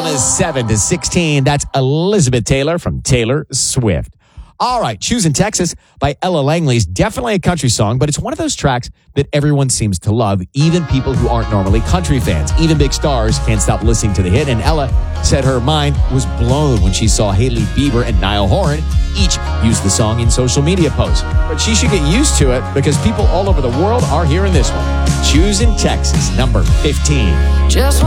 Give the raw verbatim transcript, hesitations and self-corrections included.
down seven to sixteen. That's Elizabeth Taylor from Taylor Swift. All right, Choosing Texas by Ella Langley is definitely a country song, but it's one of those tracks that everyone seems to love, even people who aren't normally country fans. Even big stars can't stop listening to the hit, and Ella said her mind was blown when she saw Hailey Bieber and Niall Horan each use the song in social media posts. But she should get used to it because people all over the world are hearing this one. Choosing Texas, number fifteen. Just